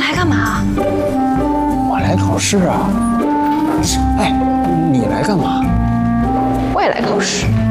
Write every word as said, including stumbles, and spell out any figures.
来干嘛？ 我来考试啊。哎，你来干嘛？ 我也来考试。